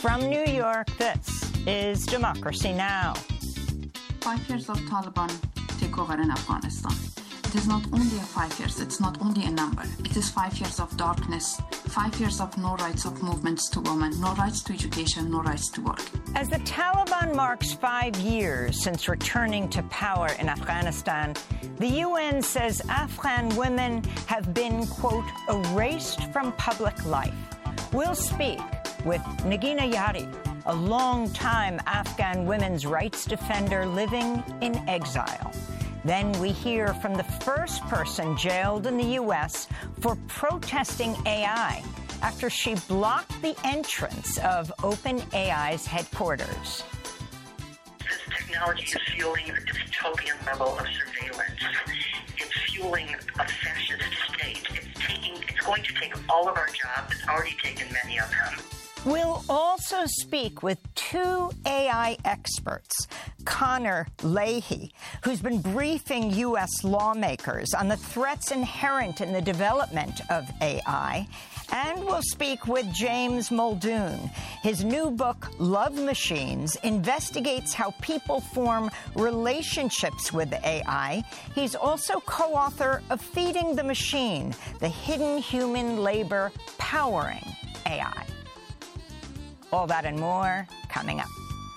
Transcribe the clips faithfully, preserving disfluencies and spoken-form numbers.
From New York, this is Democracy Now! Five years of Taliban takeover in Afghanistan. It is not only a five years, it's not only a number. It is five years of darkness, five years of no rights of movements to women, no rights to education, no rights to work. As the Taliban marks five years since returning to power in Afghanistan, the U N says Afghan women have been, quote, erased from public life. We'll speak with Nagina Yari, a long-time Afghan women's rights defender living in exile. Then we hear from the first person jailed in the U S for protesting A I after she blocked the entrance of OpenAI's headquarters. This technology is fueling a dystopian level of surveillance. It's fueling a fascist state. It's taking, it's going to take all of our jobs. It's already taken many of them. We'll also speak with two A I experts, Connor Leahy, who's been briefing U S lawmakers on the threats inherent in the development of A I, and we'll speak with James Muldoon. His new book, Love Machines, investigates how people form relationships with A I. He's also co-author of Feeding the Machine, the hidden human labor powering A I. All that and more coming up.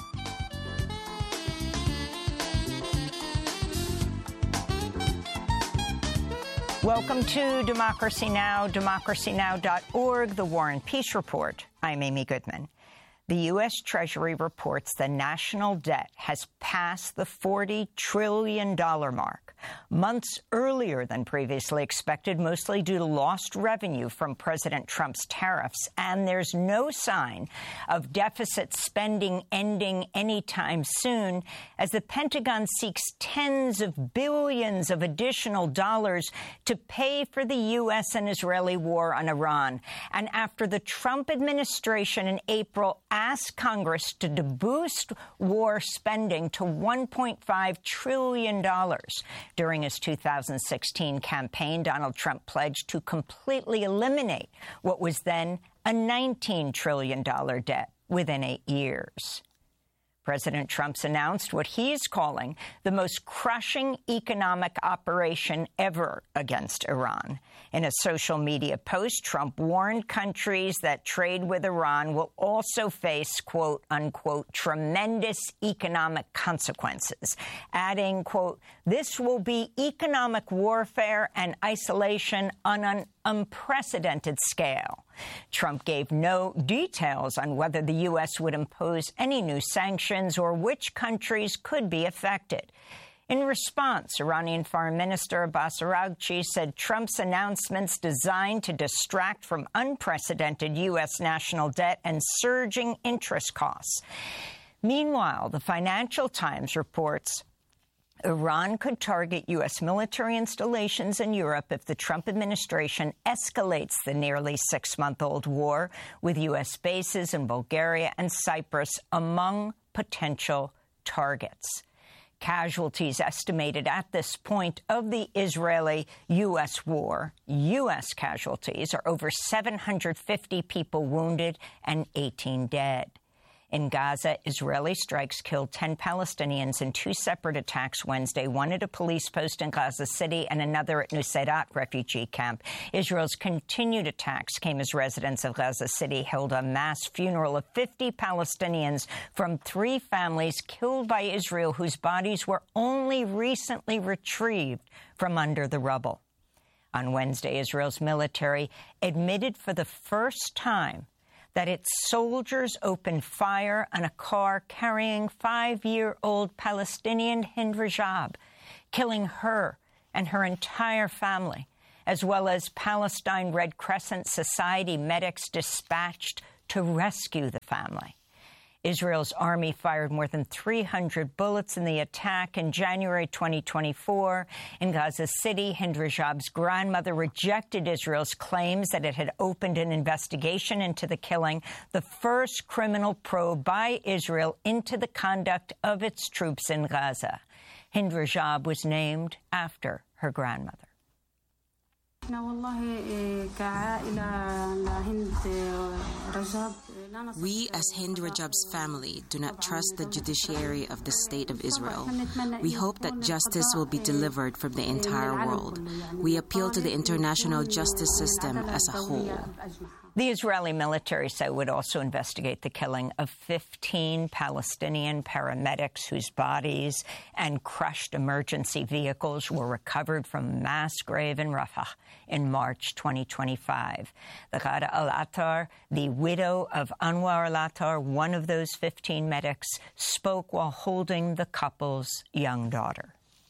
Welcome to Democracy Now!, democracy now dot org, the War and Peace Report. I'm Amy Goodman. The U S. Treasury reports the national debt has passed the forty trillion dollars mark, months earlier than previously expected, mostly due to lost revenue from President Trump's tariffs. And there's no sign of deficit spending ending anytime soon, as the Pentagon seeks tens of billions of additional dollars to pay for the U S and Israeli war on Iran. And after the Trump administration in April asked Congress to boost war spending to one point five trillion dollars. During his two thousand sixteen campaign, Donald Trump pledged to completely eliminate what was then a nineteen trillion dollars debt within eight years. President Trump's announced what he's calling the most crushing economic operation ever against Iran. In a social media post, Trump warned countries that trade with Iran will also face, quote, unquote, tremendous economic consequences, adding, quote, this will be economic warfare and isolation on an unprecedented scale. Trump gave no details on whether the U S would impose any new sanctions or which countries could be affected. In response, Iranian Foreign Minister Abbas Araghchi said Trump's announcements designed to distract from unprecedented U S national debt and surging interest costs. Meanwhile, the Financial Times reports Iran could target U S military installations in Europe if the Trump administration escalates the nearly six-month-old war, with U S bases in Bulgaria and Cyprus among potential targets. Casualties estimated at this point of the Israeli-U S war, U S casualties, are over seven hundred fifty people wounded and eighteen dead. In Gaza, Israeli strikes killed ten Palestinians in two separate attacks Wednesday, one at a police post in Gaza City and another at Nuseirat refugee camp. Israel's continued attacks came as residents of Gaza City held a mass funeral of fifty Palestinians from three families killed by Israel whose bodies were only recently retrieved from under the rubble. On Wednesday, Israel's military admitted for the first time that its soldiers opened fire on a car carrying five-year-old Palestinian Hind Rajab, killing her and her entire family, as well as Palestine Red Crescent Society medics dispatched to rescue the family. Israel's army fired more than three hundred bullets in the attack in January twenty twenty-four. In Gaza City, Hind Rajab's grandmother rejected Israel's claims that it had opened an investigation into the killing, the first criminal probe by Israel into the conduct of its troops in Gaza. Hind Rajab was named after her grandmother. والله كعائلة لهند رجب We, as Hind Rajab's family, do not trust the judiciary of the State of Israel. We hope that justice will be delivered from the entire world. We appeal to the international justice system as a whole. The Israeli military said it would also investigate the killing of fifteen Palestinian paramedics whose bodies and crushed emergency vehicles were recovered from a mass grave in Rafah in March twenty twenty-five. The Ghada al-Attar, the widow of Anwar al-Attar, one of those fifteen medics, spoke while holding the couple's young daughter.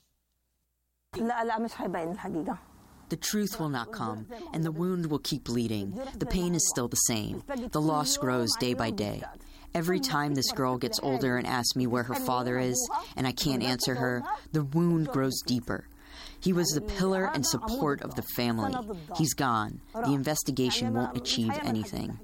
The truth will not come, and the wound will keep bleeding. The pain is still the same. The loss grows day by day. Every time this girl gets older and asks me where her father is, and I can't answer her, the wound grows deeper. He was the pillar and support of the family. He's gone. The investigation won't achieve anything.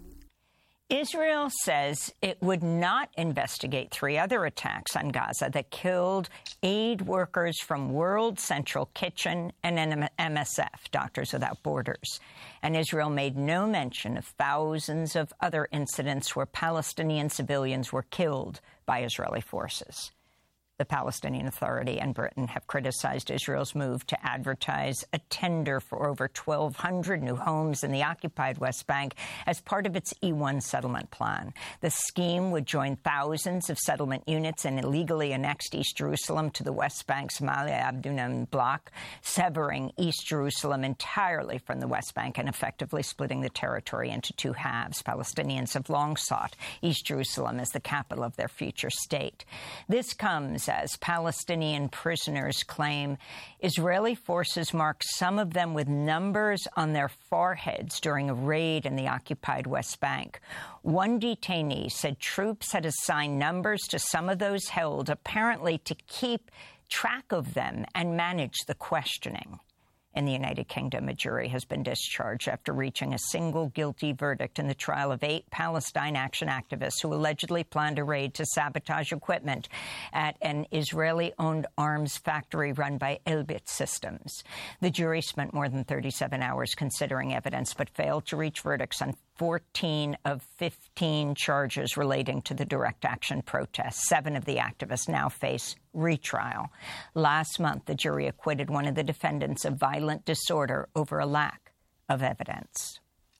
Israel says it would not investigate three other attacks on Gaza that killed aid workers from World Central Kitchen and M S F, Doctors Without Borders. And Israel made no mention of thousands of other incidents where Palestinian civilians were killed by Israeli forces. The Palestinian Authority and Britain have criticized Israel's move to advertise a tender for over twelve hundred new homes in the occupied West Bank as part of its E one settlement plan. The scheme would join thousands of settlement units in illegally annexed East Jerusalem to the West Bank's Ma'ale Adumim bloc, severing East Jerusalem entirely from the West Bank and effectively splitting the territory into two halves. Palestinians have long sought East Jerusalem as the capital of their future state. This comes as Palestinian prisoners claim Israeli forces marked some of them with numbers on their foreheads during a raid in the occupied West Bank. One detainee said troops had assigned numbers to some of those held, apparently to keep track of them and manage the questioning. In the United Kingdom, a jury has been discharged after reaching a single guilty verdict in the trial of eight Palestine Action activists who allegedly planned a raid to sabotage equipment at an Israeli-owned arms factory run by Elbit Systems. The jury spent more than thirty-seven hours considering evidence but failed to reach verdicts on fourteen of fifteen charges relating to the direct action protests. Seven of the activists now face retrial. Last month, the jury acquitted one of the defendants of violent disorder over a lack of evidence.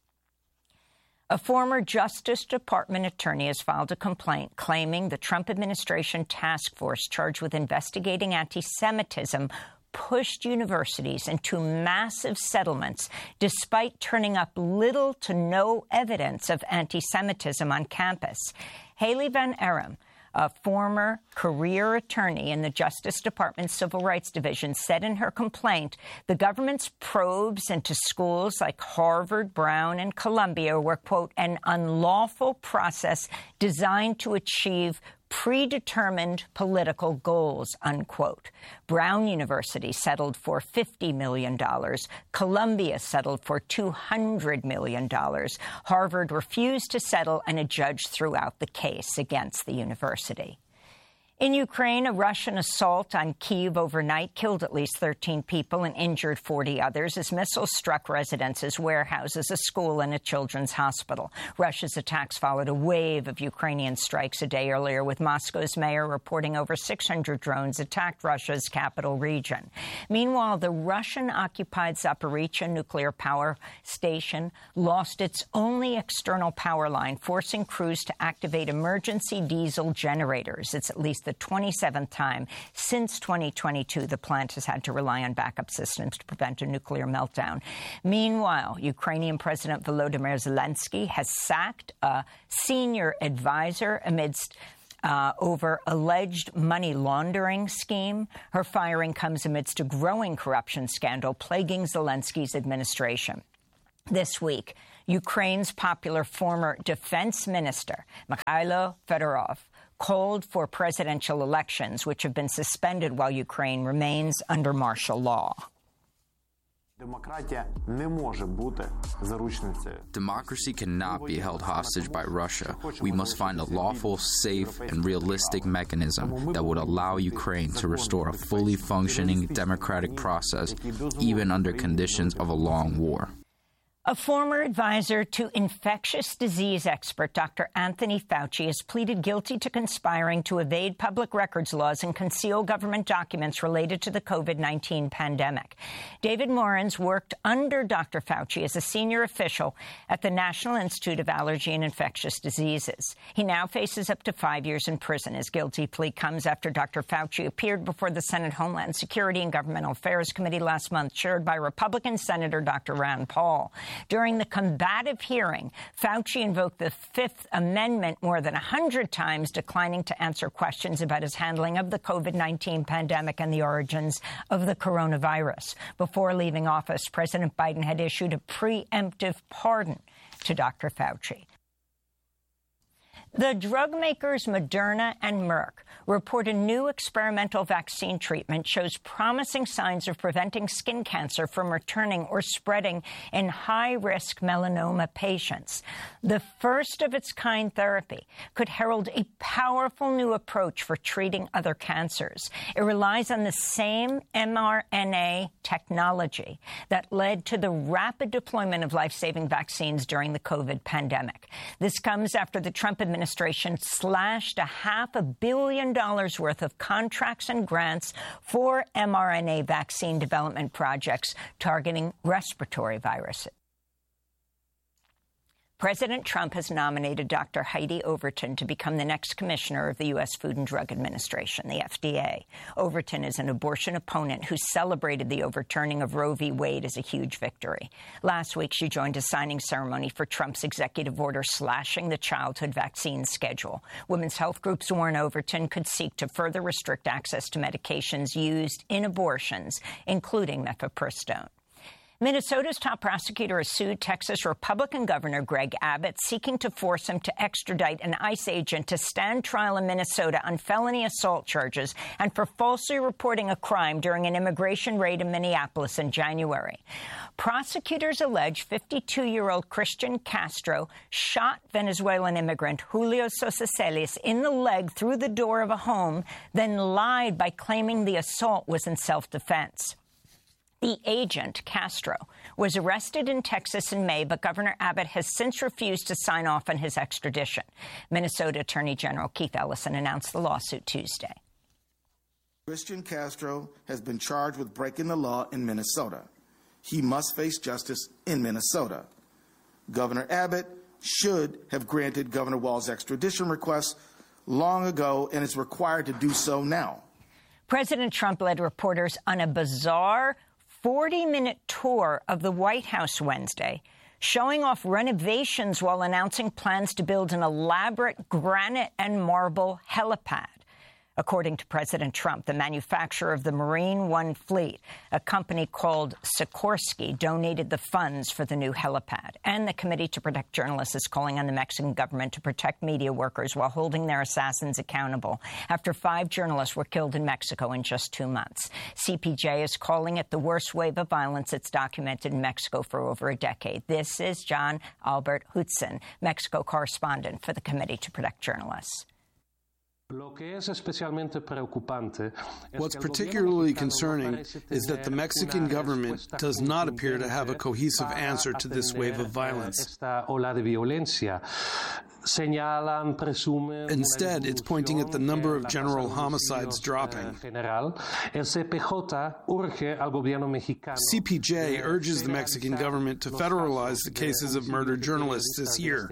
A former Justice Department attorney has filed a complaint claiming the Trump administration task force charged with investigating anti-Semitism pushed universities into massive settlements despite turning up little to no evidence of anti-Semitism on campus. Haley Van Aram, a former career attorney in the Justice Department's Civil Rights Division, said in her complaint the government's probes into schools like Harvard, Brown, and Columbia were, quote, an unlawful process designed to achieve predetermined political goals, unquote. Brown University settled for fifty million dollars. Columbia settled for two hundred million dollars. Harvard refused to settle, and a judge threw out the case against the university. In Ukraine, a Russian assault on Kyiv overnight killed at least thirteen people and injured forty others as missiles struck residences, warehouses, a school, and a children's hospital. Russia's attacks followed a wave of Ukrainian strikes a day earlier, with Moscow's mayor reporting over six hundred drones attacked Russia's capital region. Meanwhile, the Russian-occupied Zaporizhzhia nuclear power station lost its only external power line, forcing crews to activate emergency diesel generators. It's at least the twenty-seventh time since twenty twenty-two the plant has had to rely on backup systems to prevent a nuclear meltdown. Meanwhile, Ukrainian President Volodymyr Zelensky has sacked a senior advisor amidst Uh, over alleged money laundering scheme. Her firing comes amidst a growing corruption scandal plaguing Zelensky's administration. This week, Ukraine's popular former defense minister, Mikhailo Fedorov, called for presidential elections, which have been suspended while Ukraine remains under martial law. Democracy cannot be held hostage by Russia. We must find a lawful, safe, and realistic mechanism that would allow Ukraine to restore a fully functioning democratic process, even under conditions of a long war. A former advisor to infectious disease expert Doctor Anthony Fauci has pleaded guilty to conspiring to evade public records laws and conceal government documents related to the COVID nineteen pandemic. David Morans worked under Doctor Fauci as a senior official at the National Institute of Allergy and Infectious Diseases. He now faces up to five years in prison. His guilty plea comes after Doctor Fauci appeared before the Senate Homeland Security and Governmental Affairs Committee last month, chaired by Republican Senator Doctor Rand Paul. During the combative hearing, Fauci invoked the Fifth Amendment more than one hundred times, declining to answer questions about his handling of the COVID nineteen pandemic and the origins of the coronavirus. Before leaving office, President Biden had issued a preemptive pardon to Doctor Fauci. The drug makers Moderna and Merck report a new experimental vaccine treatment shows promising signs of preventing skin cancer from returning or spreading in high-risk melanoma patients. The first-of-its-kind therapy could herald a powerful new approach for treating other cancers. It relies on the same mRNA technology that led to the rapid deployment of life-saving vaccines during the COVID pandemic. This comes after the Trump administration administration slashed a half a billion dollars worth of contracts and grants for mRNA vaccine development projects targeting respiratory viruses. President Trump has nominated Doctor Heidi Overton to become the next commissioner of the U S Food and Drug Administration, the F D A. Overton is an abortion opponent who celebrated the overturning of Roe v. Wade as a huge victory. Last week, she joined a signing ceremony for Trump's executive order slashing the childhood vaccine schedule. Women's health groups warn Overton could seek to further restrict access to medications used in abortions, including mifepristone. Minnesota's top prosecutor has sued Texas Republican Governor Greg Abbott, seeking to force him to extradite an ICE agent to stand trial in Minnesota on felony assault charges and for falsely reporting a crime during an immigration raid in Minneapolis in January. Prosecutors allege fifty-two-year-old Christian Castro shot Venezuelan immigrant Julio Sosa Celis in the leg through the door of a home, then lied by claiming the assault was in self-defense. The agent, Castro, was arrested in Texas in May, but Governor Abbott has since refused to sign off on his extradition. Minnesota Attorney General Keith Ellison announced the lawsuit Tuesday. Christian Castro has been charged with breaking the law in Minnesota. He must face justice in Minnesota. Governor Abbott should have granted Governor Walz's extradition request long ago and is required to do so now. President Trump led reporters on a bizarre forty-minute tour of the White House Wednesday, showing off renovations while announcing plans to build an elaborate granite and marble helipad. According to President Trump, the manufacturer of the Marine One fleet, a company called Sikorsky, donated the funds for the new helipad. And the Committee to Protect Journalists is calling on the Mexican government to protect media workers while holding their assassins accountable after five journalists were killed in Mexico in just two months. C P J is calling it the worst wave of violence it's documented in Mexico for over a decade. This is John Albert Hudson, Mexico correspondent for the Committee to Protect Journalists. What's particularly concerning is that the Mexican government does not appear to have a cohesive answer to this wave of violence. Instead, it's pointing at the number of general homicides dropping. C P J urges the Mexican government to federalize the cases of murdered journalists this year,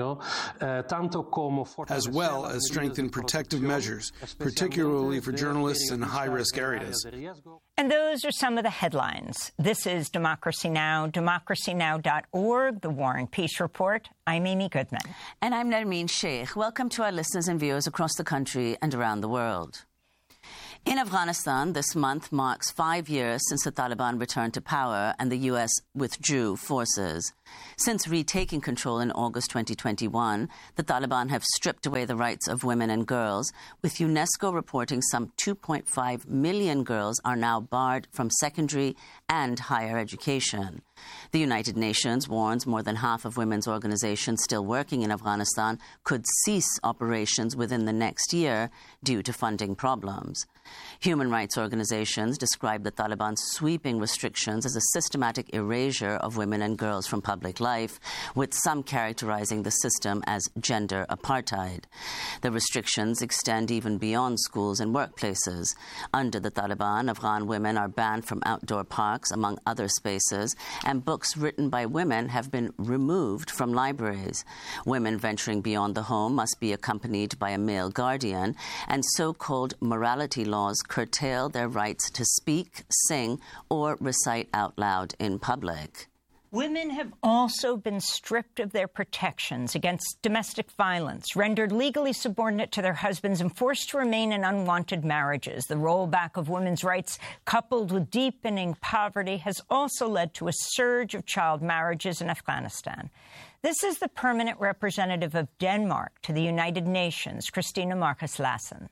as well as strengthen protective measures, particularly for journalists in high-risk areas. And those are some of the headlines. This is Democracy Now!, democracy now dot org, The War and Peace Report. I'm Amy Goodman. And I'm Nermeen Sheikh. Welcome to our listeners and viewers across the country and around the world. In Afghanistan, this month marks five years since the Taliban returned to power and the U S withdrew forces. Since retaking control in August twenty twenty-one, the Taliban have stripped away the rights of women and girls, with UNESCO reporting some two point five million girls are now barred from secondary and higher education. The United Nations warns more than half of women's organizations still working in Afghanistan could cease operations within the next year due to funding problems. Human rights organizations describe the Taliban's sweeping restrictions as a systematic erasure of women and girls from public public life, with some characterizing the system as gender apartheid. The restrictions extend even beyond schools and workplaces. Under the Taliban, Afghan women are banned from outdoor parks, among other spaces, and books written by women have been removed from libraries. Women venturing beyond the home must be accompanied by a male guardian, and so-called morality laws curtail their rights to speak, sing, or recite out loud in public. Women have also been stripped of their protections against domestic violence, rendered legally subordinate to their husbands, and forced to remain in unwanted marriages. The rollback of women's rights, coupled with deepening poverty, has also led to a surge of child marriages in Afghanistan. This is the permanent representative of Denmark to the United Nations, Christina Marcus Lassen.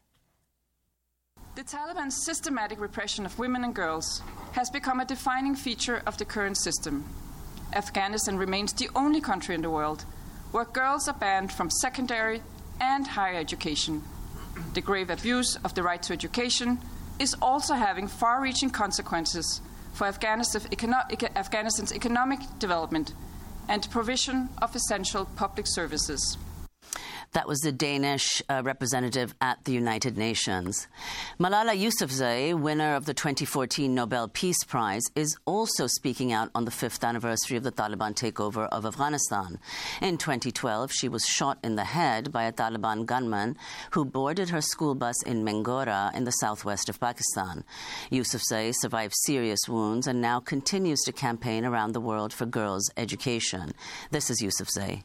The Taliban's systematic repression of women and girls has become a defining feature of the current system. Afghanistan remains the only country in the world where girls are banned from secondary and higher education. The grave abuse of the right to education is also having far-reaching consequences for Afghanistan's economic development and provision of essential public services. That was the Danish uh, representative at the United Nations. Malala Yousafzai, winner of the twenty fourteen Nobel Peace Prize, is also speaking out on the fifth anniversary of the Taliban takeover of Afghanistan. In twenty twelve, she was shot in the head by a Taliban gunman who boarded her school bus in Mengora in the southwest of Pakistan. Yousafzai survived serious wounds and now continues to campaign around the world for girls' education. This is Yousafzai.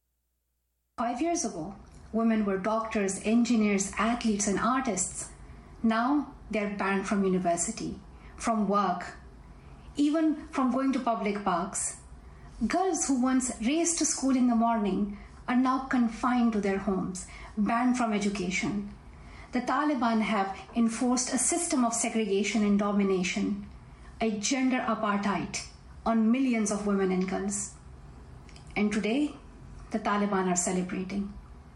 Five years ago, women were doctors, engineers, athletes, and artists. Now they're banned from university, from work, even from going to public parks. Girls who once raced to school in the morning are now confined to their homes, banned from education. The Taliban have enforced a system of segregation and domination, a gender apartheid on millions of women and girls. And today, the Taliban are celebrating.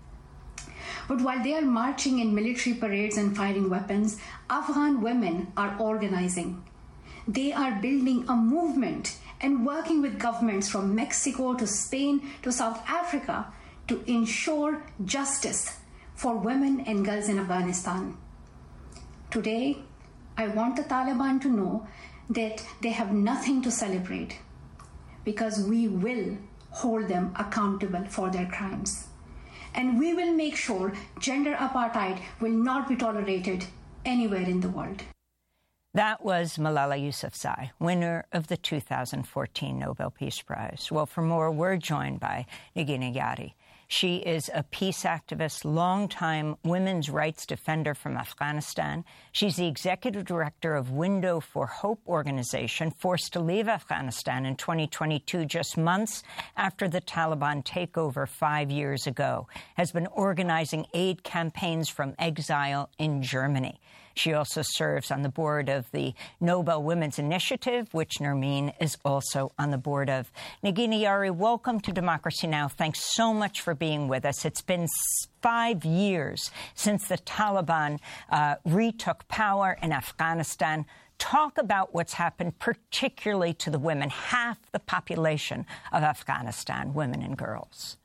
But while they are marching in military parades and firing weapons, Afghan women are organizing. They are building a movement and working with governments from Mexico to Spain to South Africa to ensure justice for women and girls in Afghanistan. Today, I want the Taliban to know that they have nothing to celebrate, because we will hold them accountable for their crimes. And we will make sure gender apartheid will not be tolerated anywhere in the world. That was Malala Yousafzai, winner of the two thousand fourteen Nobel Peace Prize. Well, for more, we're joined by Negina Yari. She is a peace activist, longtime women's rights defender from Afghanistan. She's the executive director of Window for Hope organization, forced to leave Afghanistan in twenty twenty-two, just months after the Taliban takeover five years ago, has been organizing aid campaigns from exile in Germany. She also serves on the board of the Nobel Women's Initiative, which Nermeen is also on the board of. Negina Yari, welcome to Democracy Now! Thanks so much for being with us. It's been five years since the Taliban uh, retook power in Afghanistan. Talk about what's happened, particularly to the women, half the population of Afghanistan, women and girls.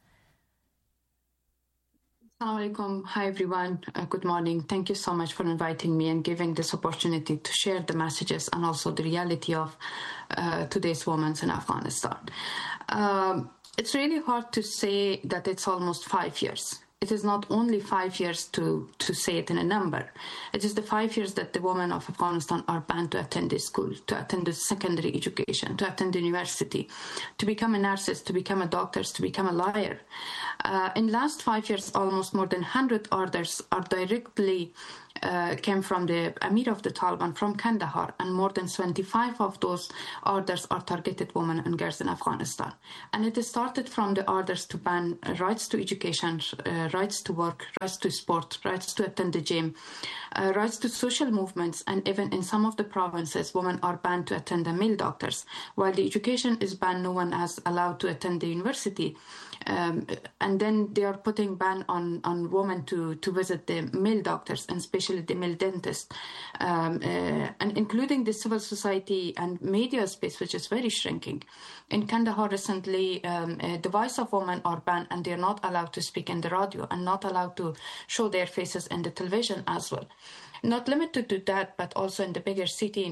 Assalamu alaikum. Hi, everyone. Uh, good morning. Thank you so much for inviting me and giving this opportunity to share the messages and also the reality of uh, today's women in Afghanistan. Um, it's really hard to say that it's almost five years. It is not only five years to, to say it in a number. It is the five years that the women of Afghanistan are banned to attend a school, to attend a secondary education, to attend university, to become a nurse, to become a doctor, to become a lawyer. Uh, in the last five years, almost more than one hundred orders are directly Uh, came from the Amir of the Taliban from Kandahar, and more than twenty-five of those orders are targeted women and girls in Afghanistan. And it started from the orders to ban rights to education, uh, rights to work, rights to sport, rights to attend the gym, uh, rights to social movements, and even in some of the provinces, women are banned to attend the male doctors. While the education is banned, no one is allowed to attend the university. Um, and then they are putting ban on, on women to, to visit the male doctors, and especially especially the male dentists, um, uh, and including the civil society and media space, which is very shrinking. In Kandahar recently, um, uh, the voice of women are banned, and they're not allowed to speak in the radio and not allowed to show their faces in the television as well. Not limited to that, but also in the bigger city,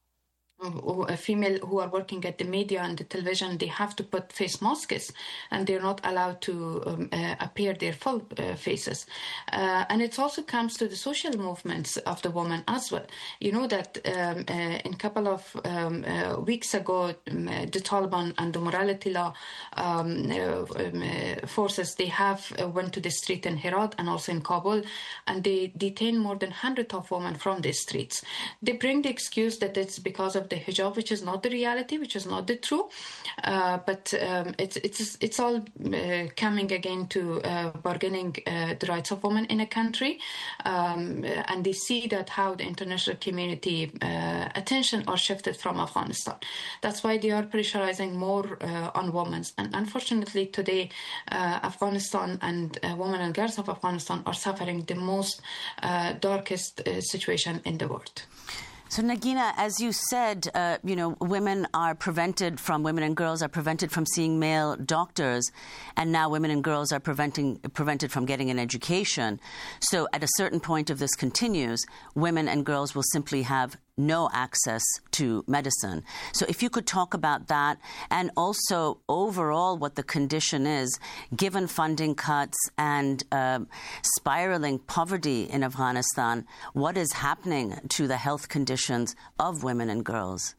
a female who are working at the media and the television, they have to put face masks, and they're not allowed to um, uh, appear their full uh, faces. Uh, and it also comes to the social movements of the woman as well. You know that um, uh, in a couple of um, uh, weeks ago, um, uh, the Taliban and the morality law um, uh, um, uh, forces, they have uh, went to the street in Herat and also in Kabul, and they detained more than one hundred of women from the streets. They bring the excuse that it's because of the hijab, which is not the reality, which is not the truth. Uh, but um, it's it's it's all uh, coming again to uh, bargaining uh, the rights of women in a country, um, and they see that how the international community uh, attention are shifted from Afghanistan. That's why they are pressurizing more uh, on women. And unfortunately, today, uh, Afghanistan and uh, women and girls of Afghanistan are suffering the most uh, darkest uh, situation in the world. So, Nagina, as you said, uh, you know, women are prevented from, women and girls are prevented from seeing male doctors, and now women and girls are preventing, prevented from getting an education. So at a certain point, if this continues, women and girls will simply have no access to medicine. So if you could talk about that, and also overall what the condition is, given funding cuts and uh, spiraling poverty in Afghanistan, what is happening to the health conditions of women and girls?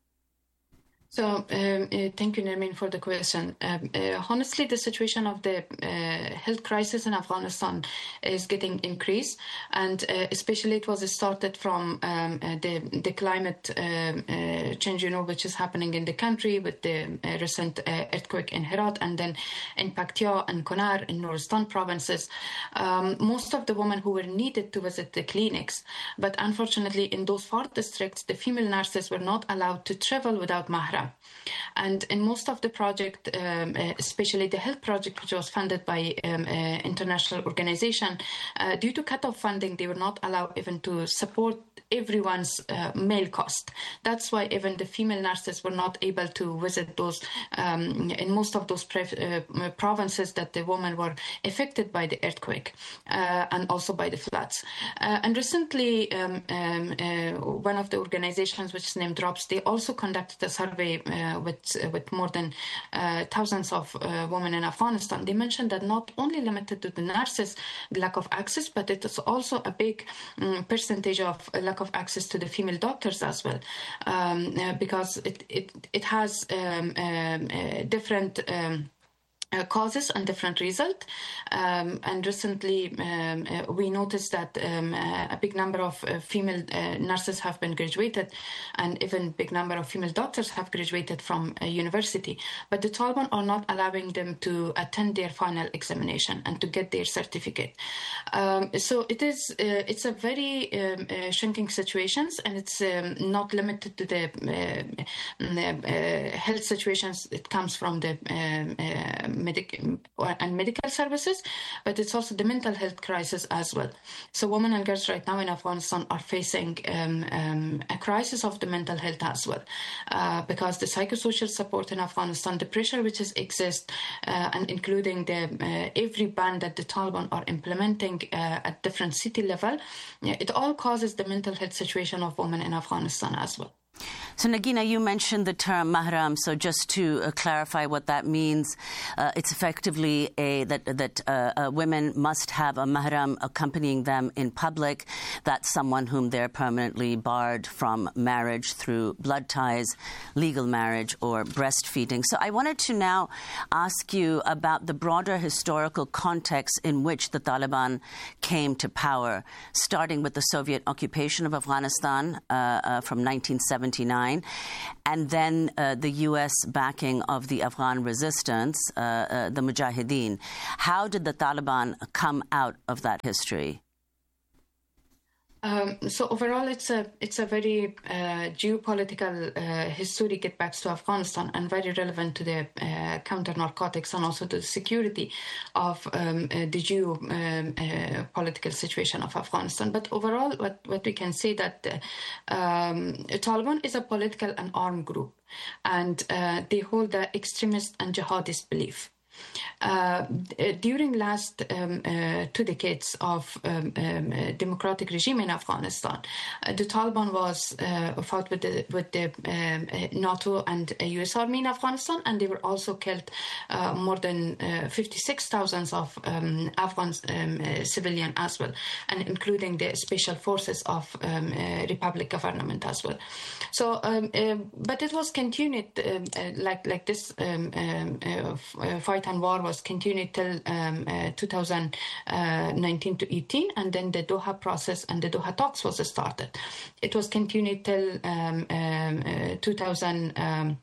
So, um, uh, thank you, Nermin, for the question. Um, uh, honestly, the situation of the uh, health crisis in Afghanistan is getting increased, and uh, especially it was started from um, uh, the the climate um, uh, change, you know, which is happening in the country with the uh, recent uh, earthquake in Herat, and then in Paktia and Kunar in Nuristan provinces. Um, most of the women who were needed to visit the clinics, but unfortunately, in those far districts, the female nurses were not allowed to travel without mahram. And in most of the project, um, uh, especially the health project, which was funded by um, uh, international organization, uh, due to cut-off funding, they were not allowed even to support everyone's uh, male cost. That's why even the female nurses were not able to visit those, um, in most of those pre- uh, provinces that the women were affected by the earthquake uh, and also by the floods. Uh, and recently, um, um, uh, one of the organizations, which is named DROPS, they also conducted a survey uh, with uh, with more than uh, thousands of uh, women in Afghanistan. They mentioned that not only limited to the nurses, the lack of access, but it is also a big um, percentage of uh, lack of access to the female doctors as well, um, uh, because it it it has um, um, uh, different. Um, Uh, causes and different result. Um, and recently um, uh, we noticed that um, uh, a big number of uh, female uh, nurses have been graduated, and even big number of female doctors have graduated from uh, university. But the Taliban are not allowing them to attend their final examination and to get their certificate. Um, so it is uh, it's a very um, uh, shrinking situations, and it's um, not limited to the uh, uh, health situations. It comes from the um, uh, Medic- and medical services, but it's also the mental health crisis as well. So women and girls right now in Afghanistan are facing um, um, a crisis of the mental health as well, uh, because the psychosocial support in Afghanistan, the pressure which is exists, uh, and including the uh, every ban that the Taliban are implementing uh, at different city level, it all causes the mental health situation of women in Afghanistan as well. So, Nagina, you mentioned the term mahram. So just to uh, clarify what that means, uh, it's effectively a that that uh, uh, women must have a mahram accompanying them in public. That's someone whom they're permanently barred from marriage through blood ties, legal marriage, or breastfeeding. So I wanted to now ask you about the broader historical context in which the Taliban came to power, starting with the Soviet occupation of Afghanistan uh, uh, from nineteen seventy-nine. And then uh, the U S backing of the Afghan resistance, uh, uh, the Mujahideen. How did the Taliban come out of that history? Um, so overall, it's a it's a very uh, geopolitical uh, history get back to Afghanistan and very relevant to the uh, counter narcotics and also to the security of um, uh, the geopolitical um, uh, situation of Afghanistan. But overall, what, what we can say that uh, um, Taliban is a political and armed group, and uh, they hold the extremist and jihadist belief. Uh, during last um, uh, two decades of um, um, uh, democratic regime in Afghanistan, uh, the Taliban was uh, fought with the with the um, uh, NATO and uh, U S Army in Afghanistan, and they were also killed uh, more than uh, fifty-six thousand of um, Afghan um, uh, civilian as well, and including the special forces of um, uh, Republic government as well. So, um, uh, but it was continued um, uh, like like this um, um, uh, fight and war was continued till um, uh, two thousand nineteen to eighteen, and then the Doha process and the Doha talks was started. It was continued till um, um, uh, two thousand, um,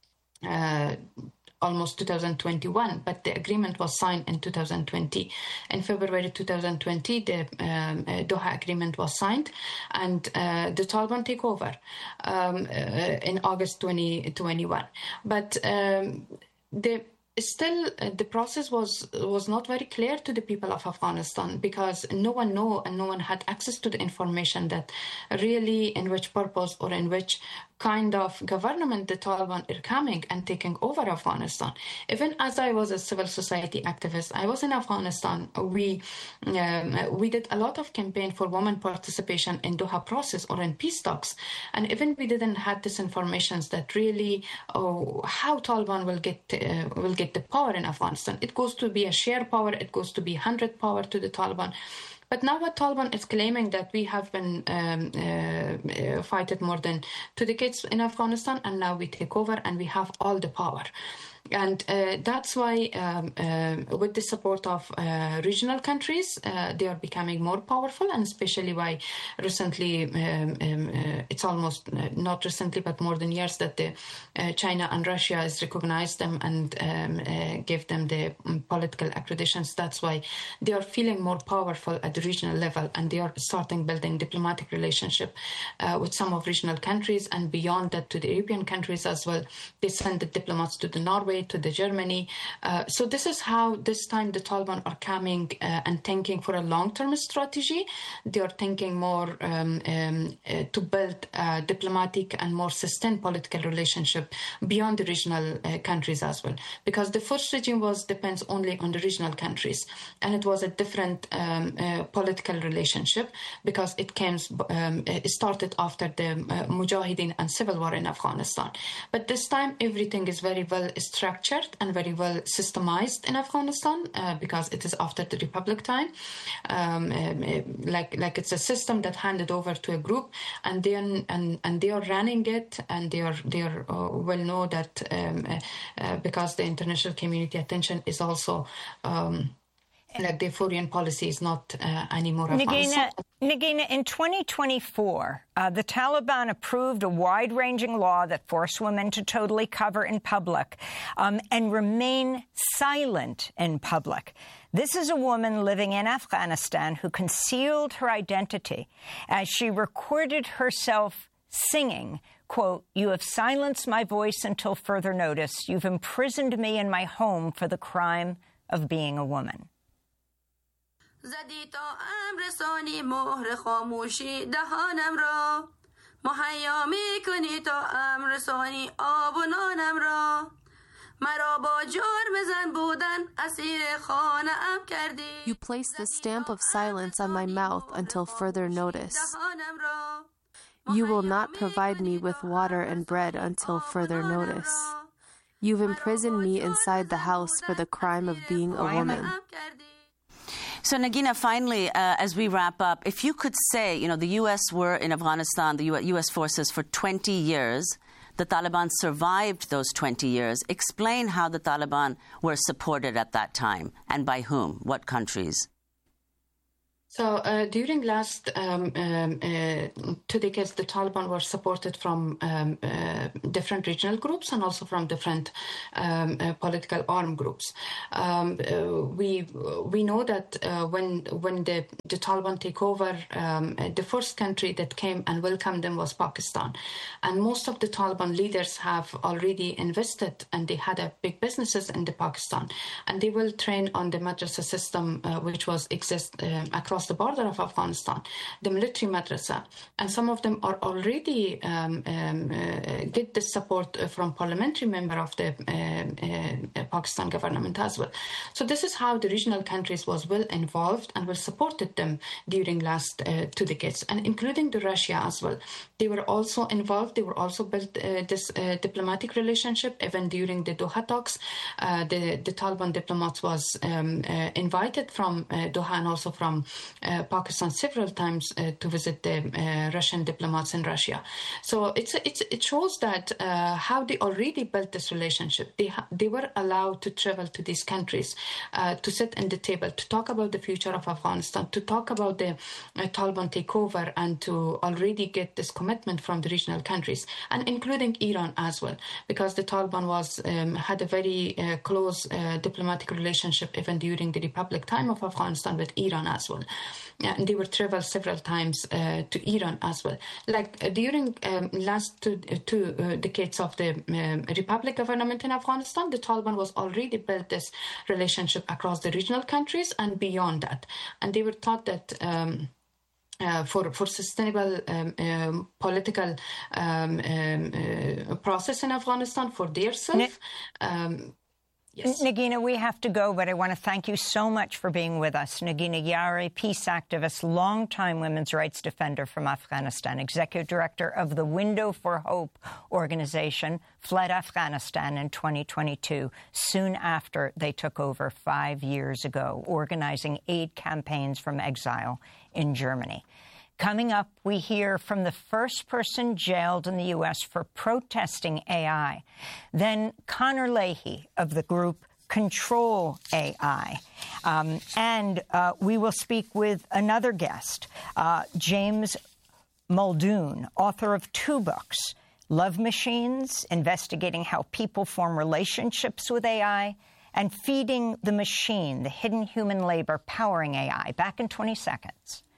uh, almost two thousand twenty-one, but the agreement was signed in two thousand twenty. In February two thousand twenty, the um, uh, Doha agreement was signed, and uh, the Taliban take over um, uh, in August twenty twenty-one. But um, the Still, uh, the process was was not very clear to the people of Afghanistan, because no one knew and no one had access to the information that really in which purpose or in which kind of government the Taliban are coming and taking over Afghanistan. Even as I was a civil society activist, I was in Afghanistan. We um, we did a lot of campaign for women participation in Doha process or in peace talks, and even we didn't have this information that really oh, how Taliban will get uh, will get the power in Afghanistan. It goes to be a shared power. It goes to be one hundred power to the Taliban. But now what Taliban is claiming that we have been um, uh, uh, fighting more than two decades in Afghanistan, and now we take over and we have all the power. And uh, that's why, um, uh, with the support of uh, regional countries, uh, they are becoming more powerful, and especially why recently, um, um, uh, it's almost uh, not recently, but more than years that the, uh, China and Russia has recognized them and um, uh, gave them the um, political accreditations. That's why they are feeling more powerful at the regional level, and they are starting building diplomatic relationship uh, with some of regional countries, and beyond that to the European countries as well. They send the diplomats to the Norway, to the Germany. Uh, so this is how this time the Taliban are coming uh, and thinking for a long-term strategy. They are thinking more um, um, uh, to build a diplomatic and more sustained political relationship beyond the regional uh, countries as well. Because the first regime was depends only on the regional countries, and it was a different um, uh, political relationship because it came um, it started after the uh, Mujahideen and civil war in Afghanistan. But this time everything is very well structured structured and very well systemized in Afghanistan uh, because it is after the Republic time. Um, um, like like it's a system that handed over to a group, and then and, and they are running it, and they are they are uh, well know that um, uh, uh, because the international community attention is also. Um, Like the foreign policy is not uh, anymore. Nagina, Nagina, in twenty twenty-four, uh, the Taliban approved a wide-ranging law that forced women to totally cover in public um, and remain silent in public. This is a woman living in Afghanistan who concealed her identity as she recorded herself singing, quote, "You have silenced my voice until further notice. You've imprisoned me in my home for the crime of being a woman." زدی تا امر رسانی مهر خاموشی دهانم را مهیا میکنی تا امر رسانی آب و نانم را مرا با جرم زن بودن اسیر خانه ام کردی. You place the stamp of silence on my mouth until further notice. You will not provide me with water and bread until further notice. You've imprisoned me inside the house for the crime of being a woman. So, Nagina, finally, uh, as we wrap up, if you could say, you know, the U S were in Afghanistan, the U S forces for twenty years, the Taliban survived those twenty years. Explain how the Taliban were supported at that time and by whom, what countries? So uh, during last um, um, uh, two decades, the Taliban were supported from um, uh, different regional groups and also from different um, uh, political armed groups. Um, uh, we we know that uh, when when the, the Taliban take over, um, uh, the first country that came and welcomed them was Pakistan, and most of the Taliban leaders have already invested and they had a big businesses in the Pakistan, and they will train on the madrasa system, uh, which was exist uh, across the border of Afghanistan, the military madrasa, and some of them are already um, um, uh, get the support from parliamentary member of the uh, uh, Pakistan government as well. So this is how the regional countries was well involved and well supported them during last uh, two decades, and including the Russia as well. They were also involved. They were also built uh, this uh, diplomatic relationship even during the Doha talks. Uh, the the Taliban diplomats was um, uh, invited from uh, Doha and also from uh, Pakistan several times uh, to visit the uh, Russian diplomats in Russia. So it's, it's it shows that uh, how they already built this relationship. They ha- they were allowed to travel to these countries, uh, to sit in the table, to talk about the future of Afghanistan, to talk about the uh, Taliban takeover, and to already get this commitment from the regional countries, and including Iran as well, because the Taliban was um, had a very uh, close uh, diplomatic relationship even during the Republic time of Afghanistan with Iran as well. And they were traveled several times uh, to Iran as well. Like uh, during um, last two, uh, two uh, decades of the um, Republic government in Afghanistan, the Taliban was already built this relationship across the regional countries and beyond that. And they were taught that um, Uh, for for sustainable um, um, political um, um, uh, process in Afghanistan for their self. Um, yes. Negina, we have to go, but I want to thank you so much for being with us. Negina Yari, peace activist, longtime women's rights defender from Afghanistan, executive director of the Window for Hope organization, fled Afghanistan in twenty twenty-two, soon after they took over five years ago, organizing aid campaigns from exile in Germany. Coming up, we hear from the first person jailed in the U S for protesting A I. Then Connor Leahy of the group Control A I. Um, and uh, we will speak with another guest, uh, James Muldoon, author of two books, Love Machines, investigating how people form relationships with A I, and Feeding the Machine, the hidden human labor powering A I, back in twenty seconds.